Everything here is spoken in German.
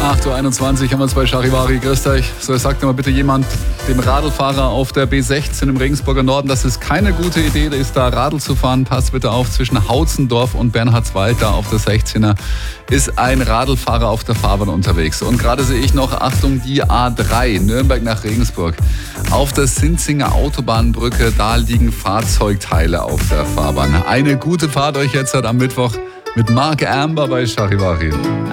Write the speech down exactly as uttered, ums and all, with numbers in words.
acht Uhr einundzwanzig haben wir zwei Charivari. Grüßt euch. So, sagt mal bitte jemand dem Radlfahrer auf der B sechzehn im Regensburger Norden, das ist keine gute Idee, da ist da Radl zu fahren. Passt bitte auf, zwischen Hautzendorf und Bernhardswald, da auf der sechzehner, ist ein Radlfahrer auf der Fahrbahn unterwegs. Und gerade sehe ich noch, Achtung, die A drei, Nürnberg nach Regensburg. Auf der Sinzinger Autobahnbrücke, da liegen Fahrzeugteile auf der Fahrbahn. Eine gute Fahrt euch jetzt am Mittwoch mit Mark Amber bei Charivari.